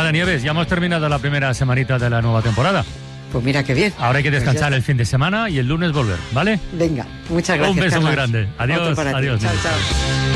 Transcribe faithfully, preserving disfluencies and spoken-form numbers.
nada, Nieves, ya hemos terminado la primera semanita de la nueva temporada. Pues mira qué bien. Ahora hay que descansar pues el fin de semana y el lunes volver, ¿vale? Venga, muchas gracias, Un beso Carlas. muy grande. Adiós, adiós. Chao, chao.